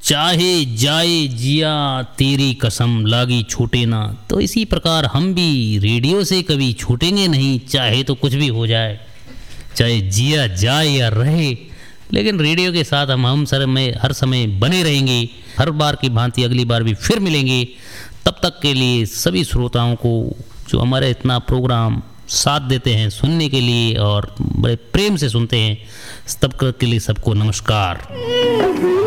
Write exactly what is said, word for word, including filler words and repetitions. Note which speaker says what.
Speaker 1: चाहे जाए जिया तेरी कसम लागी छूटे ना। तो इसी प्रकार हम भी रेडियो से कभी छूटेंगे नहीं, चाहे तो कुछ भी हो जाए, चाहे जिया जाए या रहे, लेकिन रेडियो के साथ हम हम सर में हर समय बने रहेंगे। हर बार की भांति अगली बार भी फिर मिलेंगे। तब तक के लिए सभी श्रोताओं को जो हमारे इतना प्रोग्राम साथ देते हैं सुनने के लिए और बड़े प्रेम से सुनते हैं, तब तक के लिए सबको नमस्कार।